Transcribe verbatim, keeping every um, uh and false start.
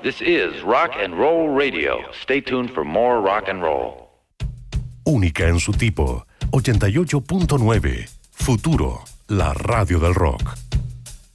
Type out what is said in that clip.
This is Rock and Roll Radio. Stay tuned for more rock and roll. Única en su tipo. ochenta y ocho punto nueve. Futuro, la radio del rock.